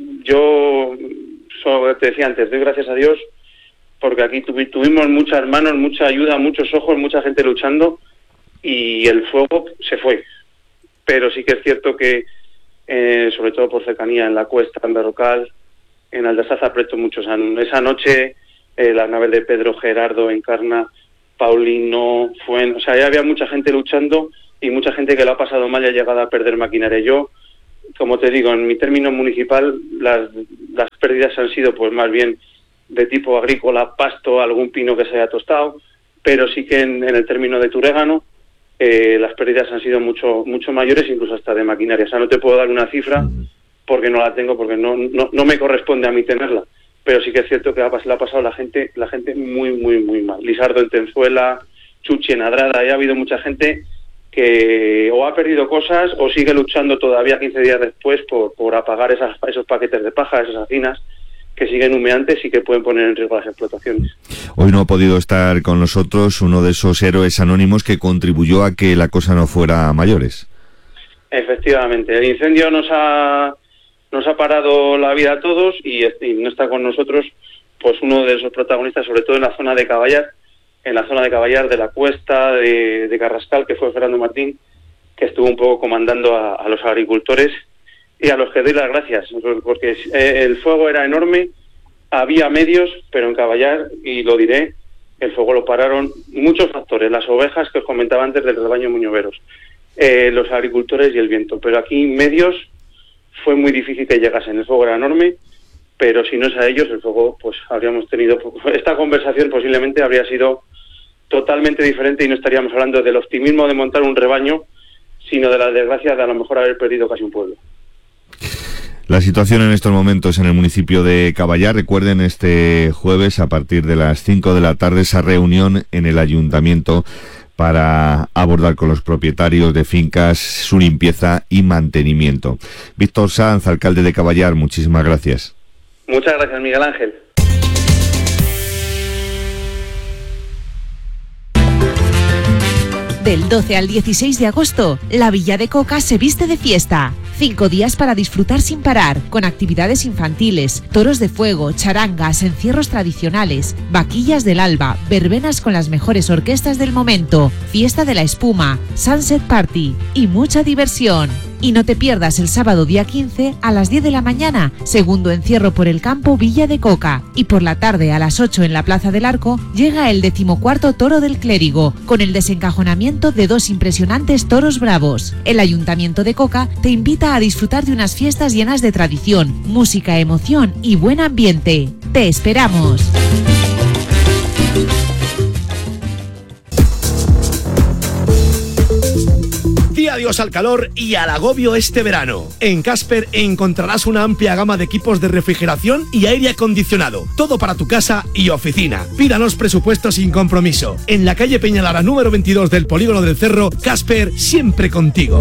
yo te decía antes, doy gracias a Dios, porque aquí tuvimos muchas manos, mucha ayuda, muchos ojos, mucha gente luchando, y el fuego se fue. Pero sí que es cierto que, sobre todo por cercanía, en la Cuesta, en Berrocal, en Aldesaza, apretó mucho. Esa noche, las naves de Pedro Gerardo, Encarna, Paulino, ya había mucha gente luchando y mucha gente que lo ha pasado mal y ha llegado a perder maquinaria. Yo, como te digo, en mi término municipal, las pérdidas han sido pues más bien de tipo agrícola, pasto, algún pino que se haya tostado, pero sí que en el término de Turégano las pérdidas han sido mucho mayores, incluso hasta de maquinaria. O sea, no te puedo dar una cifra porque no la tengo, porque no me corresponde a mí tenerla, pero sí que es cierto que la ha pasado la gente muy, muy, muy mal. Lisardo en Tenzuela, Chuchi en Adrada, ha habido mucha gente que o ha perdido cosas o sigue luchando todavía 15 días después por apagar esos paquetes de paja, esas hacinas que siguen humeantes y que pueden poner en riesgo las explotaciones. Hoy no ha podido estar con nosotros uno de esos héroes anónimos que contribuyó a que la cosa no fuera a mayores. Efectivamente, el incendio nos ha parado la vida a todos y no está con nosotros pues uno de esos protagonistas, sobre todo en la zona de Caballar, de la Cuesta, de Carrascal, que fue Fernando Martín, que estuvo un poco comandando a los agricultores y a los que doy las gracias, porque el fuego era enorme, había medios, pero en Caballar, y lo diré, el fuego lo pararon muchos factores, las ovejas que os comentaba antes del rebaño Muñoveros, los agricultores y el viento, pero aquí medios fue muy difícil que llegasen, el fuego era enorme, pero si no es a ellos, el fuego, pues habríamos tenido, esta conversación posiblemente habría sido totalmente diferente y no estaríamos hablando del optimismo de montar un rebaño, sino de la desgracia de a lo mejor haber perdido casi un pueblo. La situación en estos momentos en el municipio de Caballar, recuerden, este jueves a partir de las 5 de la tarde esa reunión en el ayuntamiento para abordar con los propietarios de fincas su limpieza y mantenimiento. Víctor Sanz, alcalde de Caballar, muchísimas gracias. Muchas gracias, Miguel Ángel. Del 12 al 16 de agosto, la Villa de Coca se viste de fiesta. 5 días para disfrutar sin parar, con actividades infantiles, toros de fuego, charangas, encierros tradicionales, vaquillas del alba, verbenas con las mejores orquestas del momento, fiesta de la espuma, sunset party y mucha diversión. Y no te pierdas el sábado día 15 a las 10 de la mañana, segundo encierro por el campo Villa de Coca. Y por la tarde a las 8 en la Plaza del Arco llega el 14º Toro del Clérigo, con el desencajonamiento de 2 impresionantes toros bravos. El Ayuntamiento de Coca te invita a disfrutar de unas fiestas llenas de tradición, música, emoción y buen ambiente. ¡Te esperamos! Di adiós al calor y al agobio este verano. En Casper encontrarás una amplia gama de equipos de refrigeración y aire acondicionado. Todo para tu casa y oficina. Pídanos presupuesto sin compromiso. En la calle Peñalara número 22 del Polígono del Cerro, Casper, siempre contigo.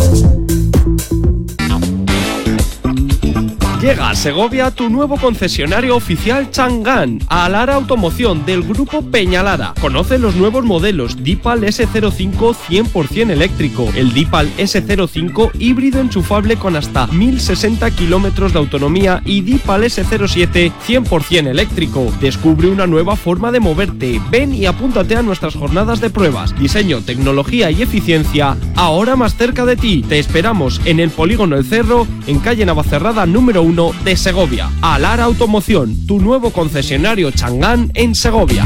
Llega a Segovia tu nuevo concesionario oficial Chang'an, Alara Automoción del grupo Peñalara. Conoce los nuevos modelos Deepal S05 100% eléctrico, el Deepal S05 híbrido enchufable con hasta 1060 kilómetros de autonomía y Deepal S07 100% eléctrico. Descubre una nueva forma de moverte. Ven y apúntate a nuestras jornadas de pruebas. Diseño, tecnología y eficiencia ahora más cerca de ti. Te esperamos en el Polígono El Cerro, en calle Navacerrada número 1 de Segovia. Alara Automoción, tu nuevo concesionario Chang'an en Segovia.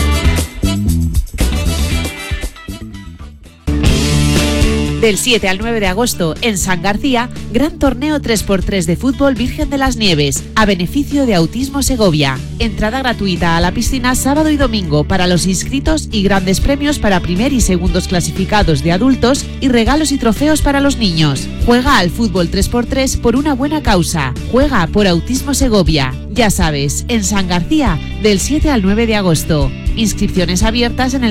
Del 7 al 9 de agosto, en San García, gran torneo 3x3 de fútbol Virgen de las Nieves, a beneficio de Autismo Segovia. Entrada gratuita a la piscina sábado y domingo para los inscritos y grandes premios para primer y segundos clasificados de adultos y regalos y trofeos para los niños. Juega al fútbol 3x3 por una buena causa. Juega por Autismo Segovia. Ya sabes, en San García, del 7 al 9 de agosto. Inscripciones abiertas en el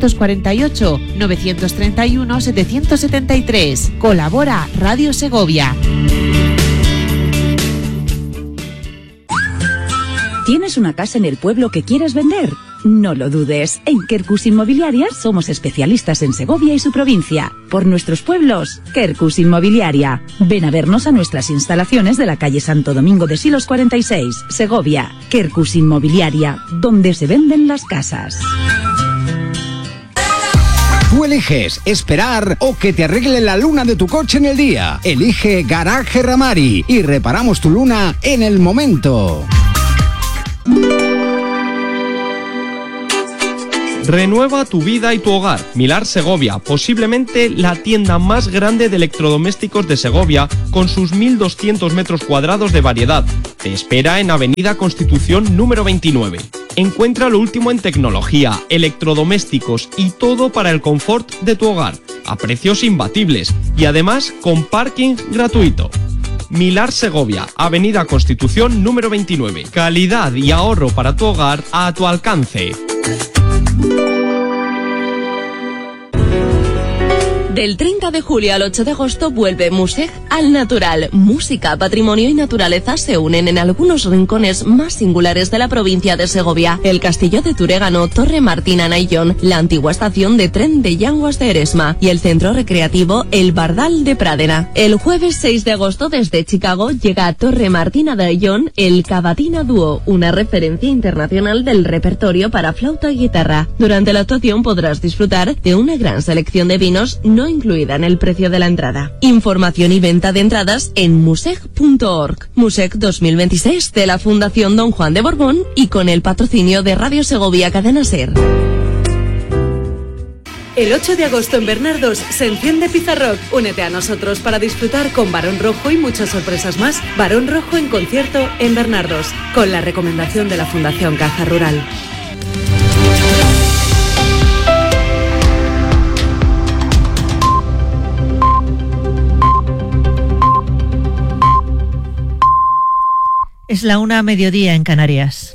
648-931-773. Colabora Radio Segovia. ¿Tienes una casa en el pueblo que quieres vender? No lo dudes, en Quercus Inmobiliaria somos especialistas en Segovia y su provincia. Por nuestros pueblos, Quercus Inmobiliaria. Ven a vernos a nuestras instalaciones de la calle Santo Domingo de Silos 46, Segovia. Quercus Inmobiliaria, donde se venden las casas. Tú eliges esperar o que te arregle la luna de tu coche en el día. Elige Garaje Ramari y reparamos tu luna en el momento. Renueva tu vida y tu hogar. Milar Segovia, posiblemente la tienda más grande de electrodomésticos de Segovia, con sus 1.200 metros cuadrados de variedad. Te espera en Avenida Constitución número 29. Encuentra lo último en tecnología, electrodomésticos y todo para el confort de tu hogar, a precios imbatibles y además con parking gratuito. Milar Segovia, Avenida Constitución número 29. Calidad y ahorro para tu hogar a tu alcance. Del 30 de julio al 8 de agosto vuelve Museg al natural. Música, patrimonio y naturaleza se unen en algunos rincones más singulares de la provincia de Segovia. El Castillo de Turégano, Torre Martina Naillón, la antigua estación de tren de Llanguas de Eresma y el centro recreativo El Bardal de Pradena. El jueves 6 de agosto desde Chicago llega a Torre Martina Naillón el Cavatina Duo, una referencia internacional del repertorio para flauta y guitarra. Durante la actuación podrás disfrutar de una gran selección de vinos no incluida en el precio de la entrada. Información y venta de entradas en museg.org. Museg 2026 de la Fundación Don Juan de Borbón y con el patrocinio de Radio Segovia Cadena Ser. El 8 de agosto en Bernardos se enciende Pizarrock. Únete a nosotros para disfrutar con Barón Rojo y muchas sorpresas más. Barón Rojo en concierto en Bernardos, con la recomendación de la Fundación Caja Rural. Es la 1:00 en Canarias.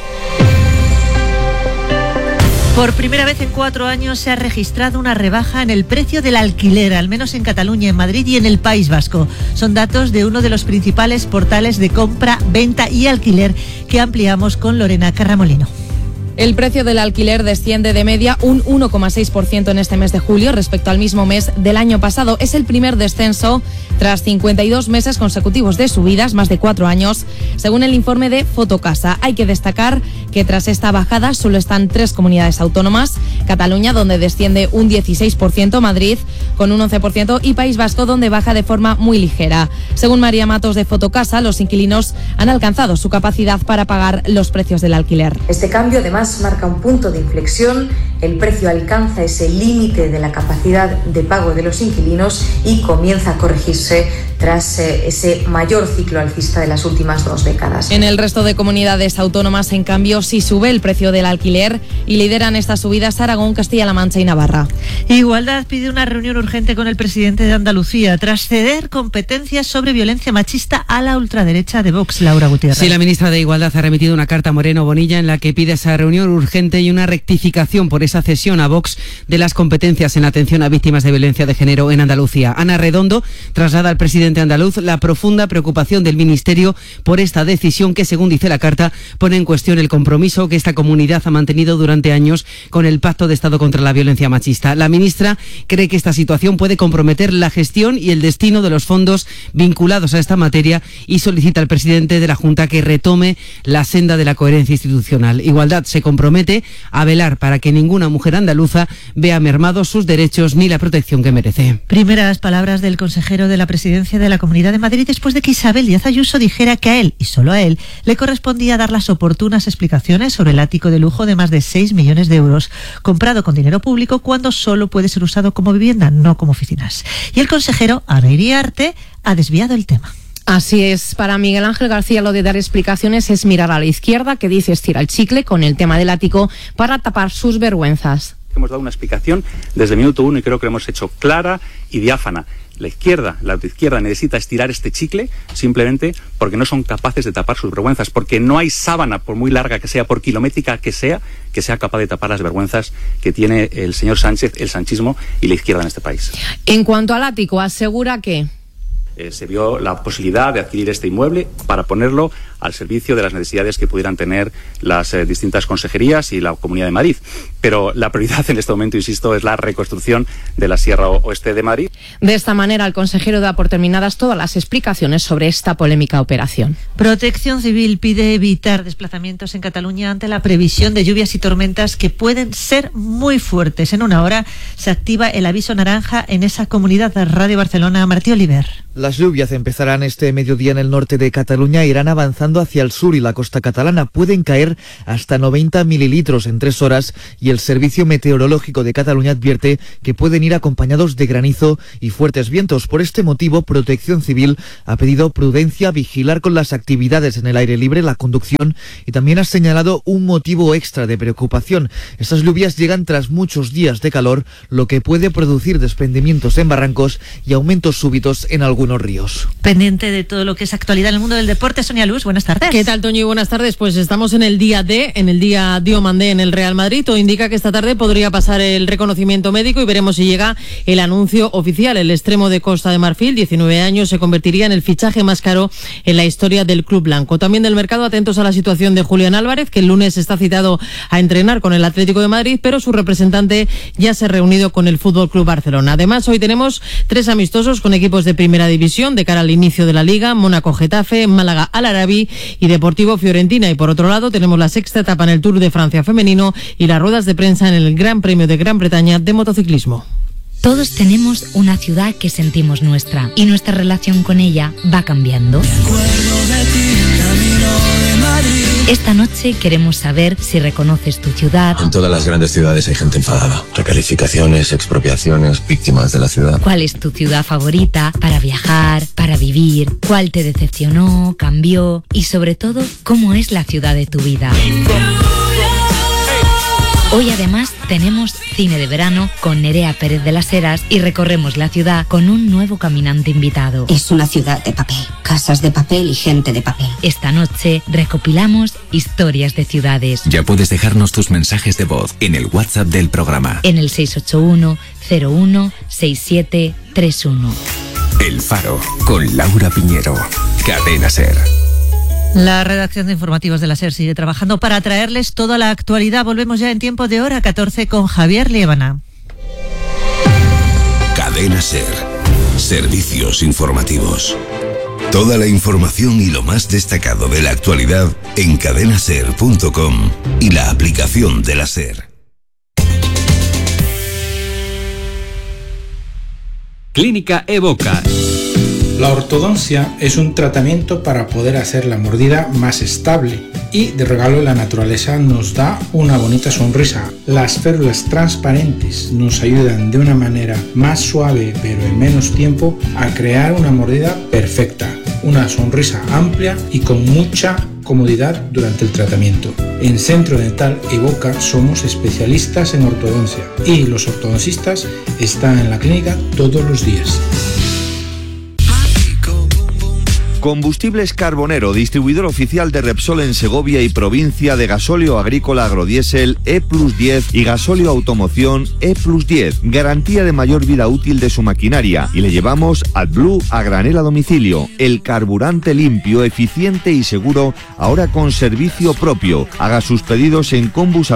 Por primera vez en 4 años se ha registrado una rebaja en el precio del alquiler, al menos en Cataluña, en Madrid y en el País Vasco. Son datos de uno de los principales portales de compra, venta y alquiler que ampliamos con Lorena Carramolino. El precio del alquiler desciende de media un 1,6% en este mes de julio respecto al mismo mes del año pasado. Es el primer descenso tras 52 meses consecutivos de subidas, más de 4 años, según el informe de Fotocasa. Hay que destacar que tras esta bajada solo están 3 comunidades autónomas: Cataluña, donde desciende un 16%, Madrid con un 11% y País Vasco, donde baja de forma muy ligera. Según María Matos de Fotocasa, los inquilinos han alcanzado su capacidad para pagar los precios del alquiler. Este cambio además marca un punto de inflexión. El precio alcanza ese límite de la capacidad de pago de los inquilinos y comienza a corregirse tras ese mayor ciclo alcista de las últimas 2 décadas. En el resto de comunidades autónomas, en cambio, sí sube el precio del alquiler y lideran estas subidas Aragón, Castilla-La Mancha y Navarra. Igualdad pide una reunión urgente con el presidente de Andalucía tras ceder competencias sobre violencia machista a la ultraderecha de Vox, Laura Gutiérrez. Sí, la ministra de Igualdad ha remitido una carta a Moreno Bonilla en la que pide esa reunión urgente y una rectificación por esa cesión a Vox de las competencias en la atención a víctimas de violencia de género en Andalucía. Ana Redondo traslada al presidente andaluz la profunda preocupación del Ministerio por esta decisión que, según dice la carta, pone en cuestión el compromiso que esta comunidad ha mantenido durante años con el Pacto de Estado contra la Violencia Machista. La ministra cree que esta situación puede comprometer la gestión y el destino de los fondos vinculados a esta materia y solicita al presidente de la Junta que retome la senda de la coherencia institucional. Igualdad se compromete a velar para que ninguna mujer andaluza vea mermados sus derechos ni la protección que merece. Primeras palabras del consejero de la Presidencia de la Comunidad de Madrid después de que Isabel Díaz Ayuso dijera que a él, y solo a él, le correspondía dar las oportunas explicaciones sobre el ático de lujo de más de 6 millones de euros, comprado con dinero público cuando solo puede ser usado como vivienda, no como oficinas. Y el consejero, Ana Iriarte, ha desviado el tema. Así es, para Miguel Ángel García lo de dar explicaciones es mirar a la izquierda, que dice estira el chicle con el tema del ático para tapar sus vergüenzas. Hemos dado una explicación desde el minuto 1 y creo que lo hemos hecho clara y diáfana. La izquierda necesita estirar este chicle simplemente porque no son capaces de tapar sus vergüenzas, porque no hay sábana, por muy larga que sea, por kilométrica que sea capaz de tapar las vergüenzas que tiene el señor Sánchez, el sanchismo y la izquierda en este país. En cuanto al ático, asegura que se vio la posibilidad de adquirir este inmueble para ponerlo al servicio de las necesidades que pudieran tener las distintas consejerías y la Comunidad de Madrid. Pero la prioridad en este momento, insisto, es la reconstrucción de la Sierra Oeste de Madrid. De esta manera, el consejero da por terminadas todas las explicaciones sobre esta polémica operación. Protección Civil pide evitar desplazamientos en Cataluña ante la previsión de lluvias y tormentas que pueden ser muy fuertes. En una hora se activa el aviso naranja en esa comunidad. Radio Barcelona, Martí Oliver. Las lluvias empezarán este mediodía en el norte de Cataluña e irán avanzando hacia el sur y la costa catalana. Pueden caer hasta 90 mililitros en 3 horas y el Servicio Meteorológico de Cataluña advierte que pueden ir acompañados de granizo y fuertes vientos. Por este motivo, Protección Civil ha pedido prudencia, vigilar con las actividades en el aire libre, la conducción, y también ha señalado un motivo extra de preocupación. Estas lluvias llegan tras muchos días de calor, lo que puede producir desprendimientos en barrancos y aumentos súbitos en algunos ríos. Pendiente de todo lo que es actualidad en el mundo del deporte, Sonia Luz, buenas tardes. ¿Qué tal, Toño? Y buenas tardes. Pues estamos en el día D, en el día Diomandé en el Real Madrid. Todo indica que esta tarde podría pasar el reconocimiento médico y veremos si llega el anuncio oficial. El extremo de Costa de Marfil, 19 años, se convertiría en el fichaje más caro en la historia del club blanco. También del mercado, atentos a la situación de Julián Álvarez, que el lunes está citado a entrenar con el Atlético de Madrid, pero su representante ya se ha reunido con el Fútbol Club Barcelona. Además, hoy tenemos 3 amistosos con equipos de primera división de cara al inicio de la Liga: Mónaco-Getafe, Málaga-Al-Arabi y Deportivo-Fiorentina. Y por otro lado tenemos la 6ª etapa en el Tour de Francia femenino y las ruedas de prensa en el Gran Premio de Gran Bretaña de motociclismo. Todos tenemos una ciudad que sentimos nuestra y nuestra relación con ella va cambiando. Me acuerdo de ti, camino de Madrid. Esta noche queremos saber si reconoces tu ciudad. En todas las grandes ciudades hay gente enfadada. Recalificaciones, expropiaciones, víctimas de la ciudad. ¿Cuál es tu ciudad favorita para viajar, para vivir? ¿Cuál te decepcionó, cambió? Y sobre todo, ¿cómo es la ciudad de tu vida? Hoy además tenemos cine de verano con Nerea Pérez de las Heras y recorremos la ciudad con un nuevo caminante invitado. Es una ciudad de papel, casas de papel y gente de papel. Esta noche recopilamos historias de ciudades. Ya puedes dejarnos tus mensajes de voz en el WhatsApp del programa. En el 681 01 6731. El Faro, con Laura Piñero. Cadena SER. La redacción de informativos de la SER sigue trabajando para traerles toda la actualidad. Volvemos ya en tiempo de hora 14 con Javier Liébana. Cadena SER. Servicios informativos. Toda la información y lo más destacado de la actualidad en cadenaser.com y la aplicación de la SER. Clínica Evoca. La ortodoncia es un tratamiento para poder hacer la mordida más estable y de regalo la naturaleza nos da una bonita sonrisa. Las férulas transparentes nos ayudan de una manera más suave pero en menos tiempo a crear una mordida perfecta, una sonrisa amplia y con mucha comodidad durante el tratamiento. En Centro Dental Evoca somos especialistas en ortodoncia y los ortodoncistas están en la clínica todos los días. Combustibles Carbonero, distribuidor oficial de Repsol en Segovia y provincia, de gasóleo agrícola agrodiesel E+10 y gasóleo automoción E+10. Garantía de mayor vida útil de su maquinaria. Y le llevamos AdBlue a granel a domicilio. El carburante limpio, eficiente y seguro, ahora con servicio propio. Haga sus pedidos en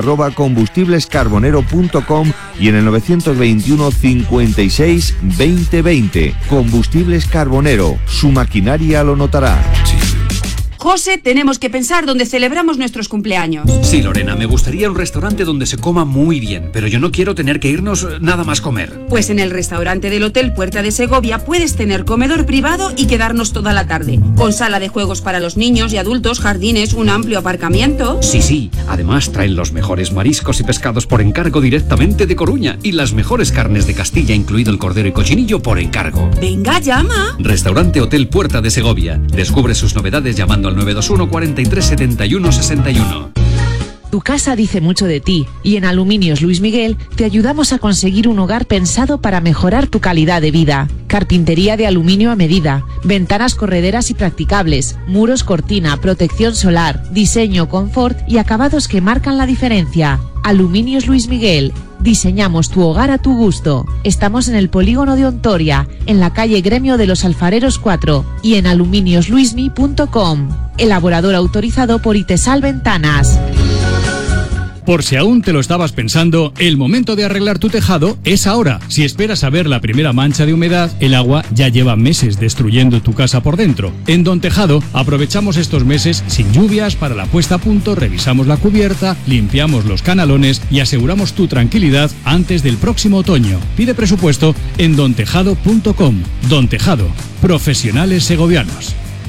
combus@combustiblescarbonero.com y en el 921 56 2020. Combustibles Carbonero, su maquinaria lo notará. José, tenemos que pensar dónde celebramos nuestros cumpleaños. Sí, Lorena, me gustaría un restaurante donde se coma muy bien, pero yo no quiero tener que irnos nada más comer. Pues en el restaurante del Hotel Puerta de Segovia puedes tener comedor privado y quedarnos toda la tarde, con sala de juegos para los niños y adultos, jardines, un amplio aparcamiento. Sí, además traen los mejores mariscos y pescados por encargo directamente de Coruña y las mejores carnes de Castilla, incluido el cordero y cochinillo, por encargo. Venga, llama. Restaurante Hotel Puerta de Segovia. Descubre sus novedades llamando al 921 43 71 61. Tu casa dice mucho de ti y en Aluminios Luis Miguel te ayudamos a conseguir un hogar pensado para mejorar tu calidad de vida. Carpintería de aluminio a medida, ventanas correderas y practicables, muros cortina, protección solar, diseño, confort y acabados que marcan la diferencia. Aluminios Luis Miguel. Diseñamos tu hogar a tu gusto. Estamos en el polígono de Ontoria, en la calle Gremio de los Alfareros 4 y en aluminiosluismi.com. Elaborador autorizado por Itesal Ventanas. Por si aún te lo estabas pensando, el momento de arreglar tu tejado es ahora. Si esperas a ver la primera mancha de humedad, el agua ya lleva meses destruyendo tu casa por dentro. En Don Tejado aprovechamos estos meses sin lluvias para la puesta a punto, revisamos la cubierta, limpiamos los canalones y aseguramos tu tranquilidad antes del próximo otoño. Pide presupuesto en dontejado.com. Don Tejado, profesionales segovianos.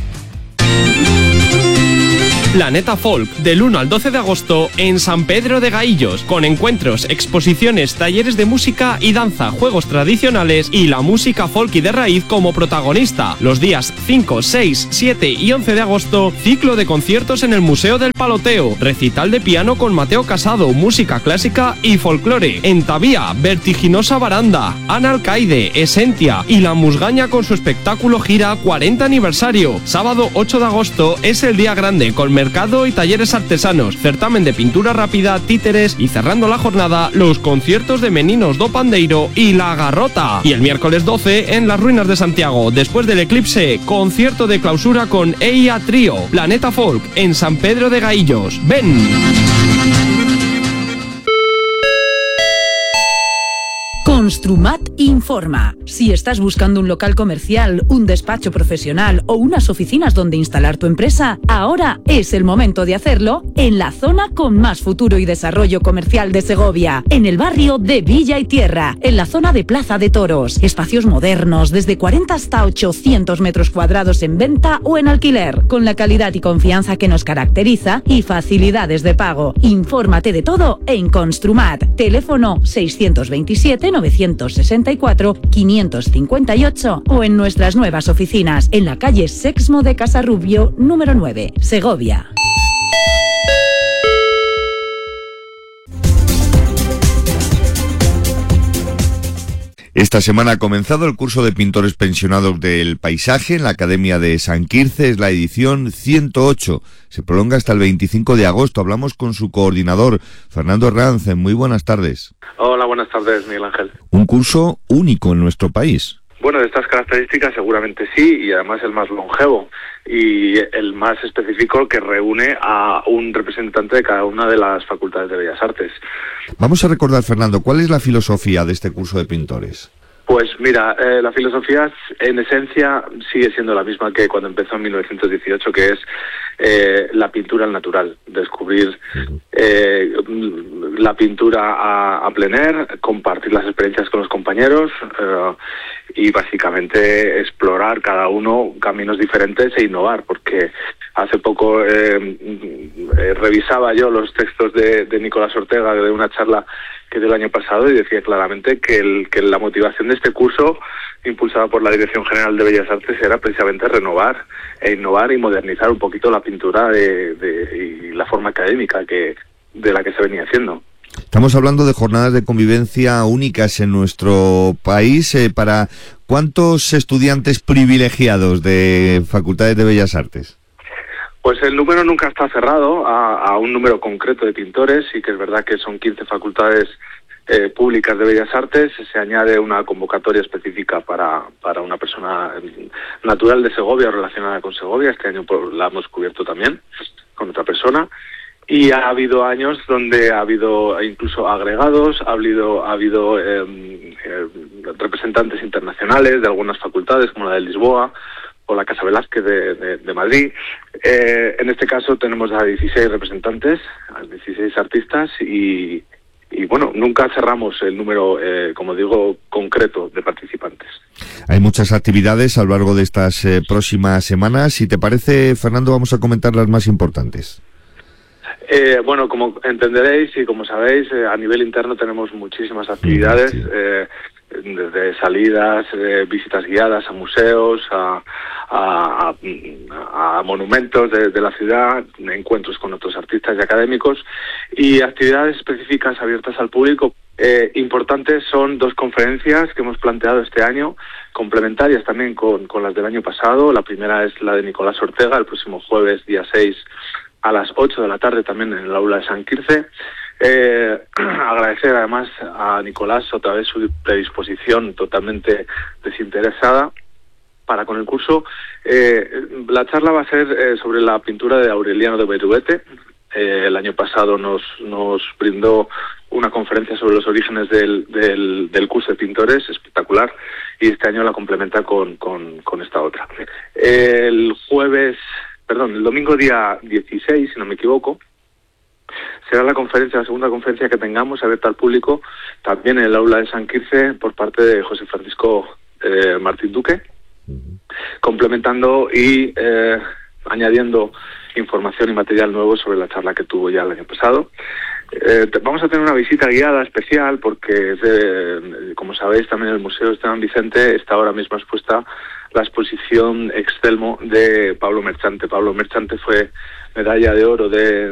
Planeta Folk, del 1 al 12 de agosto en San Pedro de Gaillos, con encuentros, exposiciones, talleres de música y danza, juegos tradicionales y la música folk y de raíz como protagonista. Los días 5, 6, 7 y 11 de agosto, ciclo de conciertos en el Museo del Paloteo, recital de piano con Mateo Casado, música clásica y folclore, Entavía, Vertiginosa Baranda, Ana Alcaide, Esentia y La Musgaña con su espectáculo gira 40 aniversario. Sábado 8 de agosto es el día grande con mercado y talleres artesanos, certamen de pintura rápida, títeres y cerrando la jornada, los conciertos de Meninos do Pandeiro y La Garrota. Y el miércoles 12 en las Ruinas de Santiago, después del eclipse, concierto de clausura con EIA Trío, Planeta Folk en San Pedro de Gaillos. ¡Ven! Con Construmat informa. Si estás buscando un local comercial, un despacho profesional o unas oficinas donde instalar tu empresa, ahora es el momento de hacerlo en la zona con más futuro y desarrollo comercial de Segovia, en el barrio de Villa y Tierra, en la zona de Plaza de Toros. Espacios modernos, desde 40 hasta 800 metros cuadrados en venta o en alquiler, con la calidad y confianza que nos caracteriza y facilidades de pago. Infórmate de todo en Construmat. Teléfono 627-964-558 o en nuestras nuevas oficinas en la calle Sexmo de Casarrubio, número 9, Segovia. Esta semana ha comenzado el curso de pintores pensionados del paisaje en la Academia de San Quirce. Es la edición 108. Se prolonga hasta el 25 de agosto. Hablamos con su coordinador, Fernando Herranz. Muy buenas tardes. Hola, buenas tardes, Miguel Ángel. Un curso único en nuestro país. Bueno, de estas características seguramente sí, y además el más longevo y el más específico, que reúne a un representante de cada una de las facultades de Bellas Artes. Vamos a recordar, Fernando, ¿cuál es la filosofía de este curso de pintores? Pues mira, la filosofía en esencia sigue siendo la misma que cuando empezó en 1918, que es la pintura al natural, descubrir la pintura a plein air, compartir las experiencias con los compañeros y básicamente explorar cada uno caminos diferentes e innovar, porque hace poco revisaba yo los textos de Nicolás Ortega de una charla que del año pasado, y decía claramente que la motivación de este curso, impulsada por la Dirección General de Bellas Artes, era precisamente renovar e innovar y modernizar un poquito la pintura y la forma académica de la que se venía haciendo. Estamos hablando de jornadas de convivencia únicas en nuestro país. ¿Para cuántos estudiantes privilegiados de facultades de Bellas Artes? Pues el número nunca está cerrado a un número concreto de pintores, y que es verdad que son 15 facultades públicas de Bellas Artes. Se añade una convocatoria específica para una persona natural de Segovia o relacionada con Segovia. Este año la hemos cubierto también con otra persona. Y ha habido años donde ha habido incluso agregados, ha habido representantes internacionales de algunas facultades, como la de Lisboa o la Casa Velázquez de Madrid. En este caso tenemos a 16 representantes, a 16 artistas, y bueno, nunca cerramos el número, como digo, concreto de participantes. Hay muchas actividades a lo largo de estas próximas semanas. Si te parece, Fernando, vamos a comentar las más importantes. Bueno, como entenderéis y como sabéis, a nivel interno tenemos muchísimas actividades, desde salidas, visitas guiadas a museos, a monumentos de la ciudad, encuentros con otros artistas y académicos, y actividades específicas abiertas al público. Importantes son dos conferencias que hemos planteado este año, complementarias también con las del año pasado. La primera es la de Nicolás Ortega, el próximo jueves, día 6, a las 8 de la tarde, también en el aula de San Quirce. Agradecer además a Nicolás otra vez su predisposición totalmente desinteresada para con el curso. La charla va a ser sobre la pintura de Aureliano de Berruguete. El año pasado nos brindó una conferencia sobre los orígenes del curso de pintores, espectacular, y este año la complementa con esta otra. El domingo día 16, si no me equivoco, será la segunda conferencia que tengamos abierta al público, también en el aula de San Quirce, por parte de José Francisco Martín Duque, complementando y añadiendo información y material nuevo sobre la charla que tuvo ya el año pasado. Vamos a tener una visita guiada especial porque, como sabéis, también en el Museo Esteban Vicente está ahora mismo expuesta la exposición Excelmo de Pablo Merchante. Pablo Merchante fue medalla de oro de